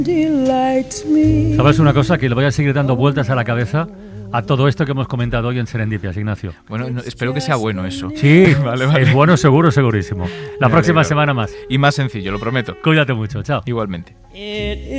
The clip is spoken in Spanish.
¿Sabes una cosa? Que le voy a seguir dando vueltas a la cabeza a todo esto que hemos comentado hoy en Serendipias, Ignacio. Bueno, espero que sea bueno eso. Sí, vale. Es bueno, seguro, segurísimo. La próxima semana más. Y más sencillo, lo prometo. Cuídate mucho, chao. Igualmente.